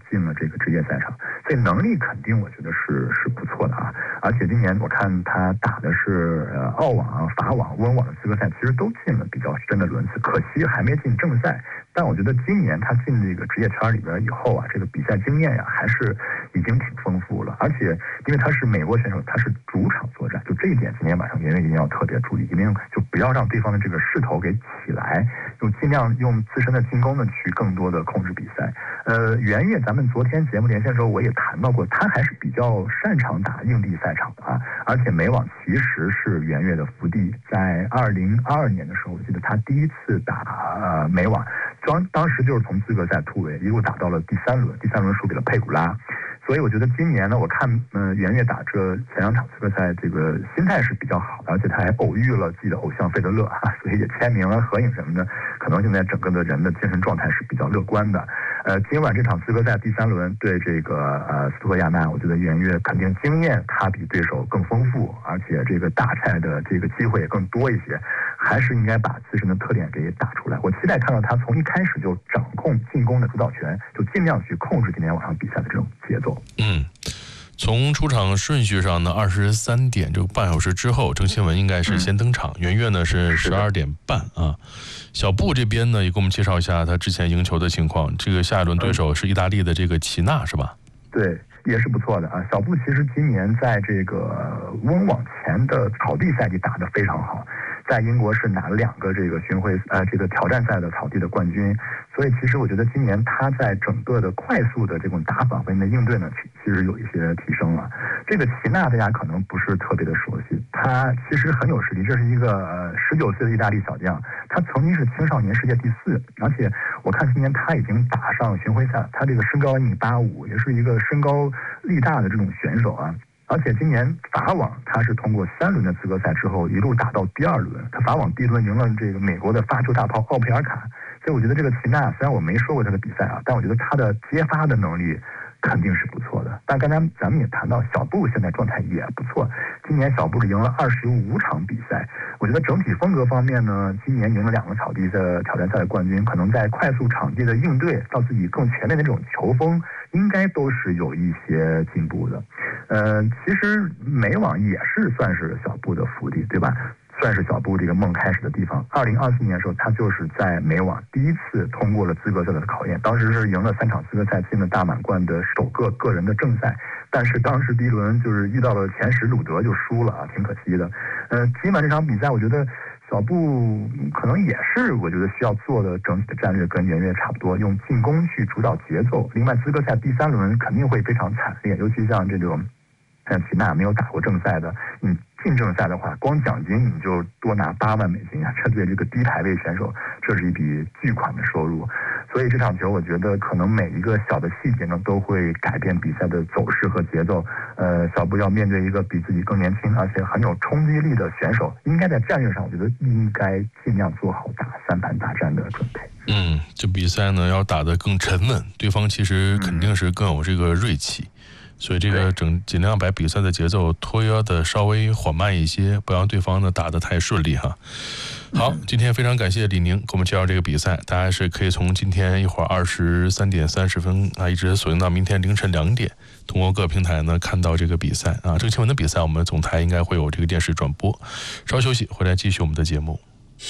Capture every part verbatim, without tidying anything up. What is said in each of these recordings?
进了这个职业赛场，所以能力肯定我觉得是是不错的啊。而且今年我看他打的是呃澳网、法网、温网的资格赛，其实都进了比较深的轮次，可惜还没进正赛。但我觉得今年他进这个职业圈里边以后啊，这个比赛经验呀还是已经挺丰富了。而且因为他是美国选手，他是主场作战，就这一点今天晚上圆圆一定要特别注意，一定就不要让对方的这个势头给起来，就尽量用自身的进攻呢去更多的控制比赛。呃，圆圆咱们昨天节目连线的时候我也谈到过，他还是比较擅长打硬地赛场的啊，而且美网其实是圆圆的福地，在二零二二年的时候，我记得他第一次打呃美网。当当时就是从资格赛突围一路打到了第三轮，第三轮输给了佩古拉，所以我觉得今年呢，我看嗯、呃、圆圆打这前两场资格赛，这个心态是比较好的，而且他还偶遇了自己的偶像费德勒啊，所以也签名了、合影什么的，可能现在整个的人的精神状态是比较乐观的。呃，今晚这场资格赛第三轮对这个呃斯图克亚纳，我觉得圆圆肯定经验他比对手更丰富，而且这个大赛的这个机会也更多一些，还是应该把自身的特点给打出来。我期待看到他从一开始就掌控进攻的主导权，就尽量去控制今天晚上比赛的这种节奏。 嗯。从出场顺序上呢，二十三点这个半小时之后，郑钦文应该是先登场，圆圆呢是十二点半啊。小布这边呢也给我们介绍一下他之前赢球的情况。这个下一轮对手是意大利的这个齐纳，是吧？ 对，也是不错的啊。小布其实今年在这个温网前的草地赛季打得非常好，在英国是拿了两个这个巡回呃这个挑战赛的草地的冠军，所以其实我觉得今年他在整个的快速的这种打法和的应对呢，其实有一些提升了。这个齐纳大家可能不是特别的熟悉，他其实很有实力，这是一个呃十九岁的意大利小将，他曾经是青少年世界第四，而且我看今年他已经打上巡回赛，他这个身高一米八五，也是一个身高力大的这种选手啊。而且今年法网他是通过三轮的资格赛之后一路打到第二轮，他法网第一轮赢了这个美国的发球大炮奥佩尔卡，所以我觉得这个齐纳虽然我没说过他的比赛啊，但我觉得他的接发的能力肯定是不错的。但刚才咱们也谈到小布现在状态也不错，今年小布是赢了二十五场比赛，我觉得整体风格方面呢，今年赢了两个草地的挑战赛的冠军，可能在快速场地的应对到自己更全面的这种球风，应该都是有一些进步的。呃，其实美网也是算是小布的福地，对吧？算是小布这个梦开始的地方。二零二四年的时候，他就是在美网第一次通过了资格赛的考验，当时是赢了三场资格赛，进了大满贯的首个个人的正赛。但是当时第一轮就是遇到了前十鲁德就输了啊，挺可惜的。呃，今晚这场比赛，我觉得小布可能也是我觉得需要做的整体的战略跟圆圆差不多，用进攻去主导节奏。另外，资格赛第三轮肯定会非常惨烈，尤其像这种像齐纳没有打过正赛的，你进正赛的话，光奖金你就多拿八万美金啊！这对这个低排位选手，这是一笔巨款的收入。所以这场球，我觉得可能每一个小的细节呢，都会改变比赛的走势和节奏。呃，小布要面对一个比自己更年轻而且很有冲击力的选手，应该在战略上，我觉得应该尽量做好打三盘大战的准备。 嗯，这比赛呢要打得更沉稳，对方其实肯定是更有这个锐气。嗯，所以这个整尽量把比赛的节奏拖约的稍微缓慢一些，不让对方呢打得太顺利哈。好，今天非常感谢李宁给我们介绍这个比赛，大家是可以从今天一会儿二十三点三十分啊，一直锁定到明天凌晨两点，通过各平台呢看到这个比赛啊。郑钦文的比赛，我们总台应该会有这个电视转播。稍休息，回来继续我们的节目。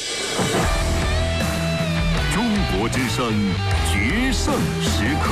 中国之声决胜时刻。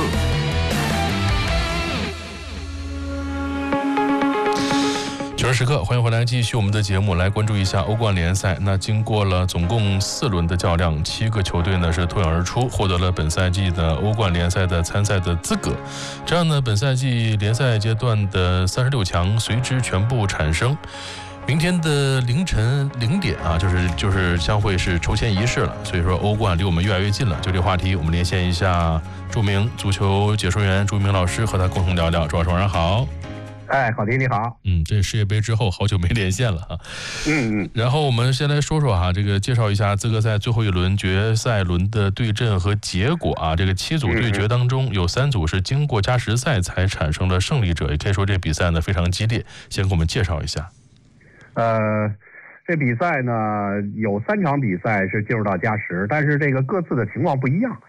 决胜时刻，欢迎回来，继续我们的节目，来关注一下欧冠联赛。那经过了总共四轮的较量，七个球队呢是脱颖而出，获得了本赛季的欧冠联赛的参赛的资格。这样呢，本赛季联赛阶段的三十六强随之全部产生。明天的凌晨零点啊，就是就是将会是抽签仪式了。所以说，欧冠离我们越来越近了。就这个话题，我们连线一下著名足球解说员朱明老师，和他共同聊聊。朱老师晚上好。 哎，郝迪你好。 嗯，这世界杯之后好久没连线了哈。 嗯嗯。 然后我们先来说说哈，这个介绍一下资格赛最后一轮决赛轮的对阵和结果啊。这个七组对决当中，有三组是经过加时赛才产生了胜利者，也可以说这比赛呢非常激烈。先给我们介绍一下。 呃，这比赛呢有三场比赛是进入到加时，但是这个各自的情况不一样。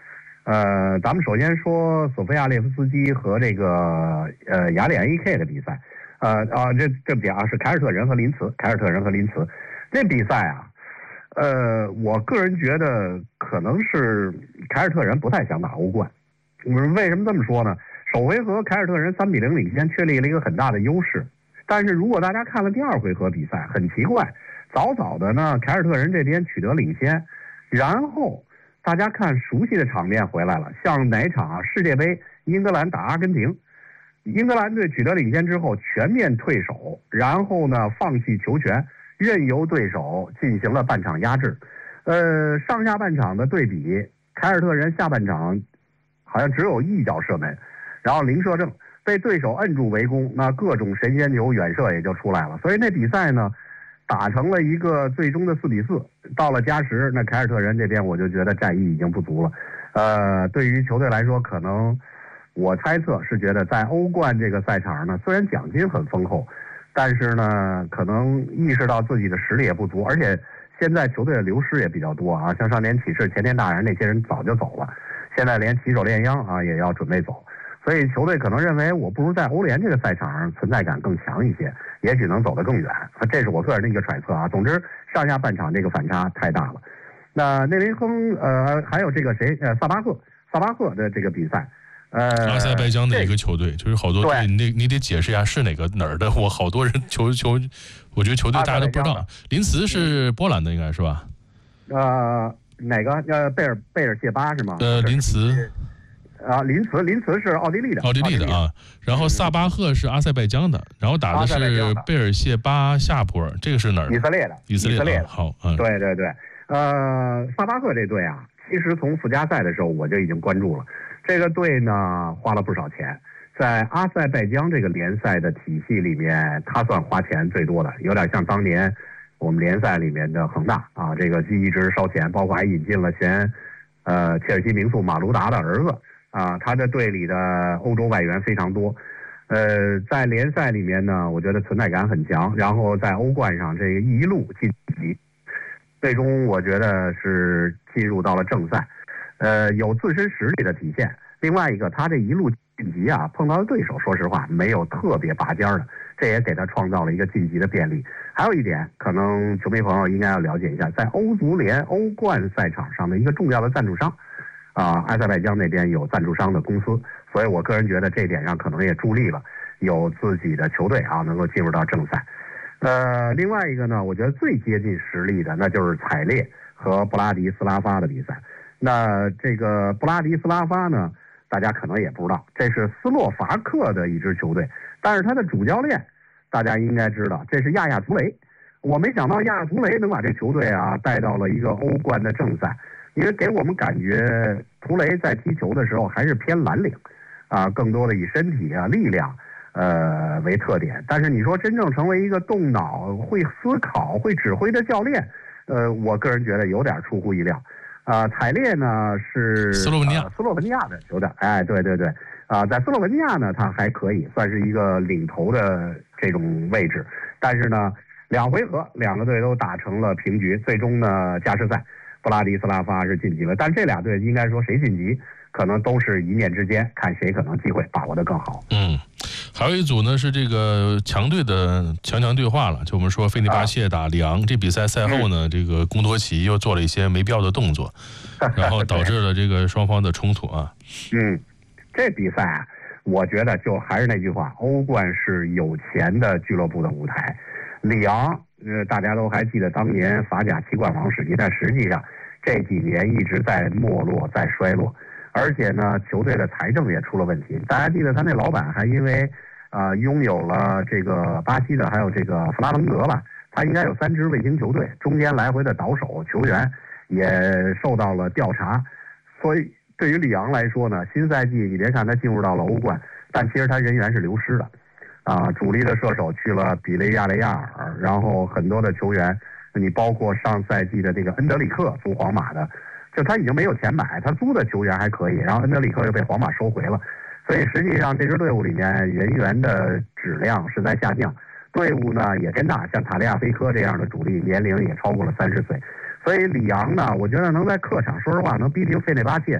呃，咱们首先说索菲亚列夫斯基和这个呃雅典 A K 的比赛，呃啊，这对不起啊，是凯尔特人和林茨，凯尔特人和林茨这比赛啊，呃，我个人觉得可能是凯尔特人不太想打欧冠。为什么这么说呢？首回合凯尔特人三比零领先，确立了一个很大的优势。但是如果大家看了第二回合比赛，很奇怪，早早的呢，凯尔特人这边取得领先，然后大家看熟悉的场面回来了，像哪场啊？世界杯英格兰打阿根廷，英格兰队取得领先之后全面退守，然后呢放弃球权，任由对手进行了半场压制。呃，上下半场的对比，凯尔特人下半场好像只有一脚射门，然后零射正，被对手摁住围攻，那各种神仙球远射也就出来了。所以那比赛呢，打成了一个最终的四比四。到了加时，那凯尔特人这边我就觉得战意已经不足了。呃，对于球队来说，可能我猜测是觉得在欧冠这个赛场呢，虽然奖金很丰厚，但是呢，可能意识到自己的实力也不足，而且现在球队的流失也比较多啊，像上年启士、前田大然那些人早就走了，现在连旗手炼央啊也要准备走。所以球队可能认为我不如在欧联这个赛场上存在感更强一些，也许能走得更远，这是我个人的一个揣测啊。总之上下半场这个反差太大了。那内林亨呃还有这个谁呃萨巴赫萨巴赫的这个比赛，呃阿塞拜疆的一个球队，就是好多队你你得解释一下是哪个哪儿的，我好多人球球我觉得球队大家都不知道。林茨是波兰的应该是吧？ 呃哪个呃贝尔贝尔谢巴是吗？ 呃林茨。 啊，林茨，林茨是奥地利的， 奥地利的啊。然后萨巴赫是阿塞拜疆的，然后打的是贝尔谢巴夏普尔，这个是哪儿？ 以色列的， 以色列的。 好，嗯， 对对对，呃，萨巴赫这队啊，其实从附加赛的时候我就已经关注了。这个队呢花了不少钱，在阿塞拜疆这个联赛的体系里面，他算花钱最多的，有点像当年我们联赛里面的恒大啊，这个一直烧钱，包括还引进了前呃切尔西名宿马卢达的儿子。啊，他的队里的欧洲外援非常多，呃，在联赛里面呢，我觉得存在感很强。然后在欧冠上这一路晋级，最终我觉得是进入到了正赛，呃，有自身实力的体现。另外一个，他这一路晋级啊，碰到的对手，说实话没有特别拔尖的，这也给他创造了一个晋级的便利。还有一点，可能球迷朋友应该要了解一下，在欧足联欧冠赛场上的一个重要的赞助商。啊，阿塞拜疆那边有赞助商的公司，所以我个人觉得这一点上可能也助力了有自己的球队啊能够进入到正赛。呃，另外一个呢，我觉得最接近实力的那就是采列和布拉迪斯拉发的比赛。那这个布拉迪斯拉发呢，大家可能也不知道，这是斯洛伐克的一支球队，但是他的主教练大家应该知道，这是亚亚图雷。我没想到亚亚图雷能把这球队啊带到了一个欧冠的正赛。因为给我们感觉，图雷在踢球的时候还是偏蓝领，啊，更多的以身体啊、力量，呃为特点。但是你说真正成为一个动脑、会思考、会指挥的教练，呃，我个人觉得有点出乎意料。啊，采列呢是斯洛文尼亚、 呃，斯洛文尼亚的球队，哎，对对对，啊，在斯洛文尼亚呢，他还可以算是一个领头的这种位置，但是呢，两回合两个队都打成了平局，最终呢加时赛。布拉迪斯拉发是晋级了，但这俩队应该说谁晋级，可能都是一念之间，看谁可能机会把握得更好。 嗯，还有一组呢是这个强队的强强对话了，就我们说费内巴切打里昂，这比赛赛后呢，嗯、这个贡多齐又做了一些没必要的动作，然后导致了这个双方的冲突啊。 嗯，这比赛啊，我觉得就还是那句话，欧冠是有钱的俱乐部的舞台，里昂。呃，大家都还记得当年法甲七冠王时期，但实际上这几年一直在没落，在衰落，而且呢，球队的财政也出了问题。大家记得他那老板还因为啊、呃、拥有了这个巴西的，还有这个弗拉门德吧，他应该有三支卫星球队，中间来回的倒手球员也受到了调查。所以对于里昂来说呢，新赛季你别看他进入到了欧冠，但其实他人员是流失的。啊，主力的射手去了比雷亚雷亚尔，然后很多的球员，你包括上赛季的这个恩德里克租皇马的，就他已经没有钱买，他租的球员还可以，然后恩德里克又被皇马收回了，所以实际上这支队伍里面人员的质量是在下降，队伍呢也偏大，像塔利亚菲科这样的主力年龄也超过了三十岁，所以里昂呢，我觉得能在客场，说实话能逼平费内巴切，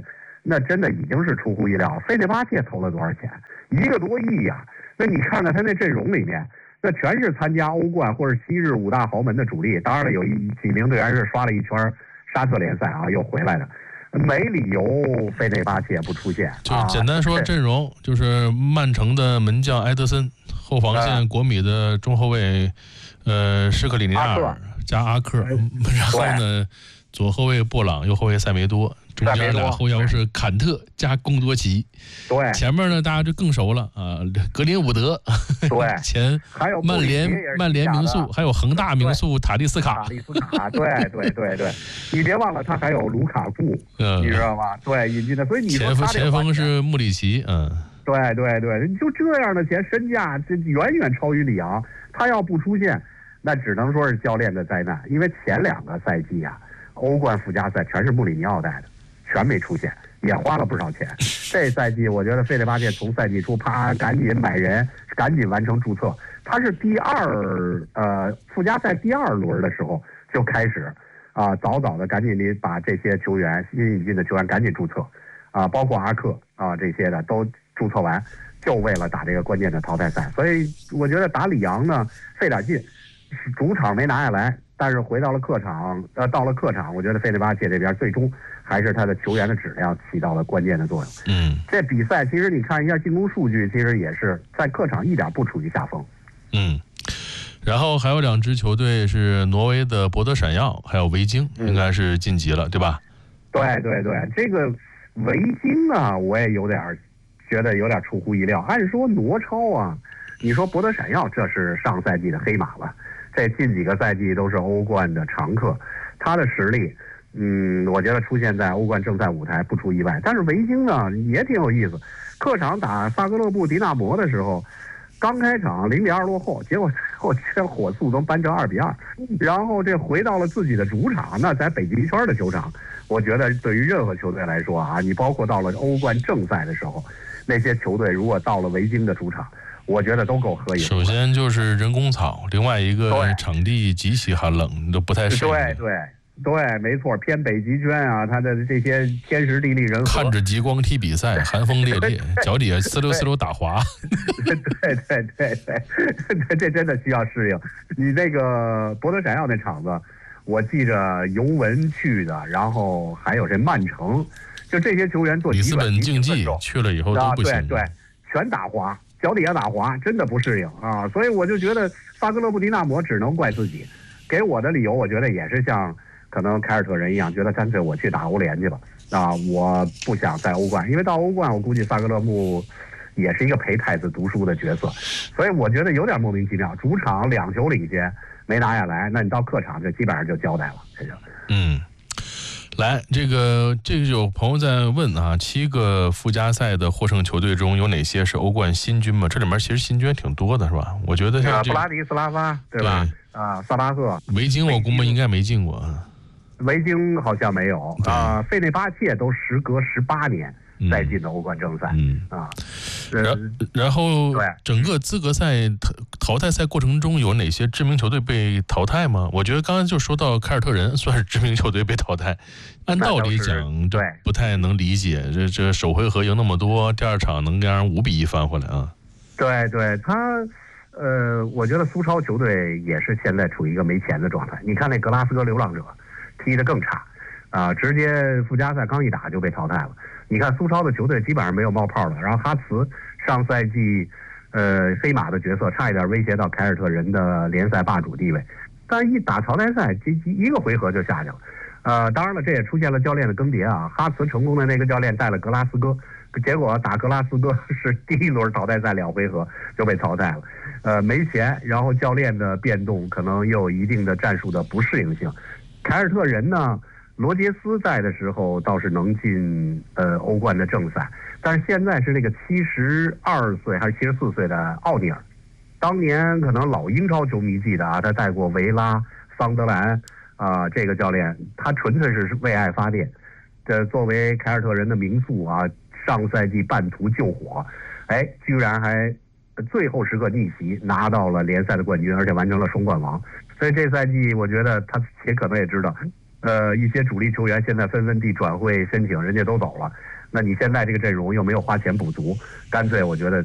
那真的已经是出乎意料。费内巴切投了多少钱？一个多亿呀、啊！那你看看他那阵容里面，那全是参加欧冠或者昔日五大豪门的主力。当然了，有一几名队员是刷了一圈沙特联赛啊，又回来的。没理由费内巴切不出现。 就简单说阵容，啊、就是曼城的门将埃德森，后防线国米的中后卫，呃，施克里尼亚尔加阿克，然后呢，左后卫布朗，右后卫塞梅多。中间俩后腰是坎特加贡多齐， 对， 前面呢大家就更熟了啊，格林伍德， 对， 前还有曼联曼联名宿，还有恒大名宿塔利斯卡， 塔利斯卡，对对对对，你别忘了他还有卢卡库，嗯，你知道吗？对，引进的，所以你说前锋前锋是穆里奇，嗯， 对对对，就这样的钱，身价这远远超于里昂，他要不出现，那只能说是教练的灾难，因为前两个赛季啊，欧冠附加赛全是穆里尼奥带的。全没出现，也花了不少钱。这赛季我觉得费内巴切从赛季初啪赶紧买人，赶紧完成注册。他是第二呃附加赛第二轮的时候就开始啊、呃，早早的赶紧的把这些球员新引进的球员赶紧注册啊、呃，包括阿克啊、呃、这些的都注册完，就为了打这个关键的淘汰赛。所以我觉得打里昂呢费点劲，主场没拿下来。但是回到了客场，呃，到了客场，我觉得费内巴切这边最终还是他的球员的质量起到了关键的作用。 嗯， 这比赛其实你看一下进攻数据，其实也是在客场一点不处于下风。 嗯，然后还有两支球队是挪威的博德闪耀，还有维京，应该是晋级了，嗯、对吧？ 对对对，这个维京啊，我也有点觉得有点出乎意料。按说挪超啊，你说博德闪耀这是上赛季的黑马了。这近几个赛季都是欧冠的常客，他的实力，嗯，我觉得出现在欧冠正赛舞台不出意外。但是维京呢也挺有意思，客场打萨格勒布迪纳摩的时候，刚开场零比二落后，结果后这火速能扳成二比二，然后这回到了自己的主场，那在北极圈的球场，我觉得对于任何球队来说啊，你包括到了欧冠正赛的时候，那些球队如果到了维京的主场。我觉得都够合影。 首先就是人工草，另外一个场地极其寒冷，都不太适应。 对对对，没错，偏北极圈啊，它的这些天时地利人和。 看着极光踢比赛，寒风烈烈，脚底下呲溜呲溜打滑。 对对对对对，这真的需要适应。你那个博德闪耀那场子，我记着尤文去的，然后还有这曼城，就这些球员做里斯本竞技去了以后都不行。 对对，全打滑。脚底下打滑，真的不适应啊！所以我就觉得萨格勒布迪纳摩只能怪自己。给我的理由，我觉得也是像可能凯尔特人一样，觉得干脆我去打欧联去了啊！我不想在欧冠，因为到欧冠，我估计萨格勒布也是一个陪太子读书的角色，所以我觉得有点莫名其妙。主场两球领先没拿下来，那你到客场就基本上就交代了，这就嗯。来，这个这个有朋友在问啊，七个附加赛的获胜球队中有哪些是欧冠新军嘛？这里面其实新军挺多的，是吧？我觉得像布拉迪斯拉发，对吧？对啊，萨巴赫、 维京，我估摸应该没进过。 维京好像没有啊，费内巴切都时隔十八年再进的欧冠正赛， 嗯啊， 然然后整个资格赛淘淘汰赛过程中有哪些知名球队被淘汰吗？我觉得刚刚就说到凯尔特人算是知名球队被淘汰，按道理讲对不太能理解，这这首回合赢那么多，第二场能让人五比一翻回来啊？ 对对，他呃，我觉得苏超球队也是现在处于一个没钱的状态。你看那格拉斯哥流浪者踢得更差啊，直接附加赛刚一打就被淘汰了。你看苏超的球队基本上没有冒泡的，然后哈茨上赛季，呃，黑马的角色差一点威胁到凯尔特人的联赛霸主地位，但是一打淘汰赛，这一个回合就下去了。呃，当然了，这也出现了教练的更迭啊。哈茨成功的那个教练带了格拉斯哥，结果打格拉斯哥是第一轮淘汰赛两回合就被淘汰了。呃，没钱，然后教练的变动可能又有一定的战术的不适应性。凯尔特人呢？罗杰斯在的时候倒是能进呃欧冠的正赛，但是现在是那个七十二岁还是七十四岁的奥尼尔，当年可能老英超球迷记得啊，他带过维拉、桑德兰啊、呃，这个教练他纯粹是为爱发电。这作为凯尔特人的名宿啊，上赛季半途救火，哎，居然还最后时刻逆袭拿到了联赛的冠军，而且完成了双冠王。所以这赛季我觉得他也可能也知道。呃，一些主力球员现在纷纷地转会申请，人家都走了， 那你现在这个阵容又没有花钱补足，干脆我觉得